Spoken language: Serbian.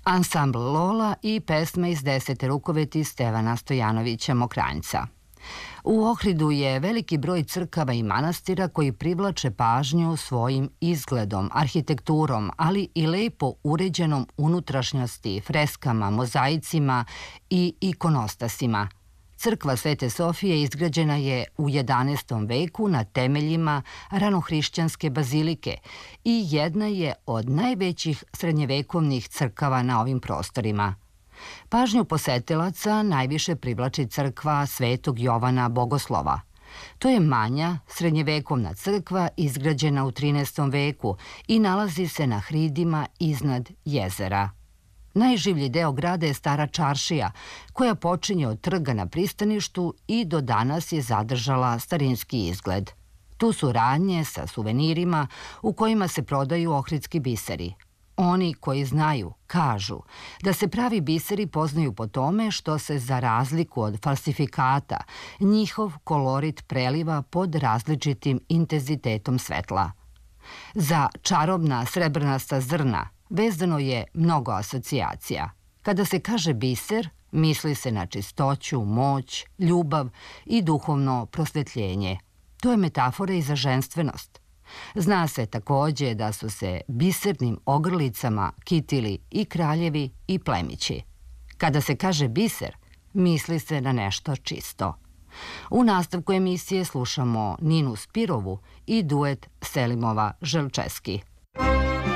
Ansambl Lola i pesma iz Desete rukoveti Stevana Stojanovića Mokranjca. U Ohridu je veliki broj crkava i manastira koji privlače pažnju svojim izgledom, arhitekturom, ali i lepo uređenom unutrašnjosti, freskama, mozaicima i ikonostasima. Crkva Svete Sofije izgrađena je u 11. veku na temeljima ranohrišćanske bazilike i jedna je od najvećih srednjevekovnih crkava na ovim prostorima. Pažnju posetilaca najviše privlači crkva Svetog Jovana Bogoslova. To je manja, srednjevekovna crkva izgrađena u 13. veku i nalazi se na hridima iznad jezera. Najživlji deo grada je Stara čaršija, koja počinje od trga na pristaništu i do danas je zadržala starinski izgled. Tu su radnje sa suvenirima u kojima se prodaju ohridski biseri. Oni koji znaju, kažu da se pravi biseri poznaju po tome što se za razliku od falsifikata njihov kolorit preliva pod različitim intenzitetom svetla. Za čarobna srebrnasta zrna vezano je mnogo asocijacija. Kada se kaže biser, misli se na čistoću, moć, ljubav i duhovno prosvetljenje. To je metafora i za ženstvenost. Zna se takođe da su se bisernim ogrlicama kitili i kraljevi i plemići. Kada se kaže biser, misli se na nešto čisto. U nastavku emisije slušamo Ninu Spirovu i duet Selimova Želčeski.